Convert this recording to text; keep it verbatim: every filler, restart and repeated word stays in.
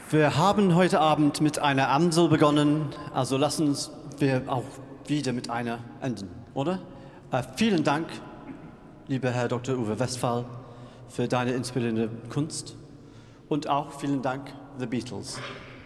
Wir haben heute Abend mit einer Amsel begonnen, also lassen uns wir auch wieder mit einer enden, oder? Äh, vielen Dank, lieber Herr Doktor Uwe Westphal, für deine inspirierende Kunst und auch vielen Dank, The Beatles.